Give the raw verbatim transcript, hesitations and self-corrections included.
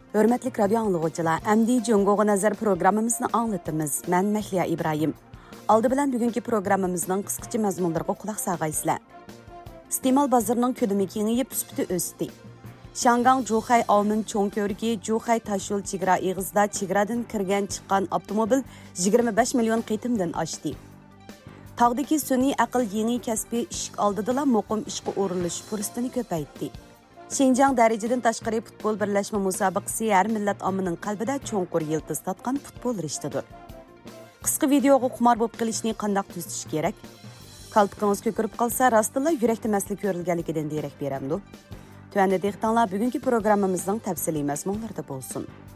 Hörmətli radio anlıqçılar, əmdi Cungoğa Nazar proqramımızını anlatımız. Mən Məhliya İbrahim. Aldı bilan bugünkü proqramımızın qısqacha məzmunlarına qulaq sağaysızlar. İstemal bazarının ködümü kengayib süpütü ösdi. Şangang Zhuhai Aomin cho'ng ko'rigi Zhuhai tashyo'l chegara eg'izida chegaradan kirgan chiqqan avtomobil yigirma besh million qitimdan oshdi. Tog'dagi sun'iy aql yangi kasbiy ishq oldida muqim ishga o'rilish fursatini ko'paytdi. Xinjiang darajadan tashqari futbol birlashma musobaqasi har millat ommaning qalbida cho'nqur yildiz tatgan futbol rishtidir. Qisqa videoga xumor bo'lib qilishni qanday tuzish kerak? Qalbingiz ko'kirib qolsa, rostila yurakda maslik ko'rilganligidan derak beramdi. Tuanda dehqonlar bugungi programmamizning tafsiliy mazmunlarida bo'lsin.